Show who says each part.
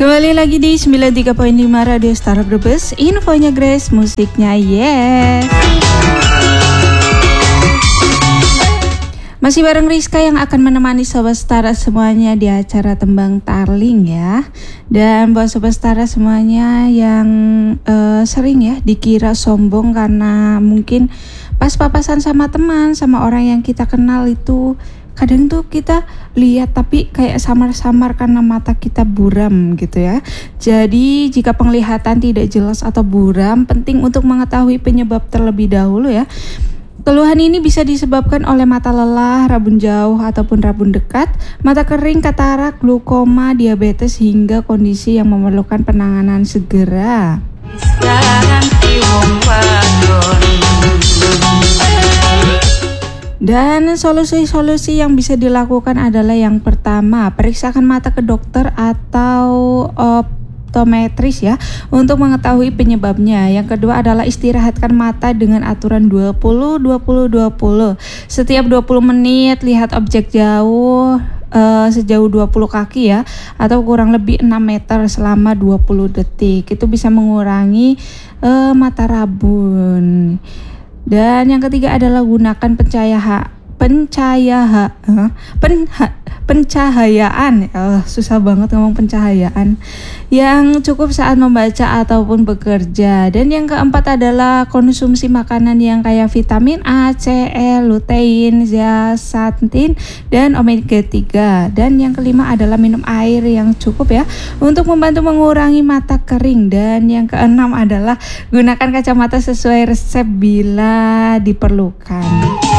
Speaker 1: Kembali lagi di 93.5 Radio Star Brebes. Infonya Grace, musiknya yes. Masih bareng Rizka yang akan menemani Sobat Setara semuanya di acara Tembang Tarling ya. Dan buat Sobat Setara semuanya yang sering ya dikira sombong karena mungkin pas papasan sama teman, sama orang yang kita kenal itu kadang tuh kita lihat tapi kayak samar-samar karena mata kita buram gitu ya. Jadi jika penglihatan tidak jelas atau buram, penting untuk mengetahui penyebab terlebih dahulu ya. Keluhan ini bisa disebabkan oleh mata lelah, rabun jauh ataupun rabun dekat, mata kering, katarak, glaukoma, diabetes hingga kondisi yang memerlukan penanganan segera. Dan solusi-solusi yang bisa dilakukan adalah yang pertama, periksakan mata ke dokter atau optometris ya untuk mengetahui penyebabnya. Yang kedua adalah istirahatkan mata dengan aturan 20-20-20. Setiap 20 menit lihat objek jauh sejauh 20 kaki ya, atau kurang lebih 6 meter selama 20 detik. Itu bisa mengurangi mata rabun. Dan yang ketiga adalah gunakan pencahayaan, susah banget ngomong pencahayaan, yang cukup saat membaca ataupun bekerja. Dan yang keempat adalah konsumsi makanan yang kaya vitamin A, C, E, lutein, zeaxanthin, dan omega 3. Dan yang kelima adalah minum air yang cukup ya untuk membantu mengurangi mata kering. Dan yang keenam adalah gunakan kacamata sesuai resep bila diperlukan.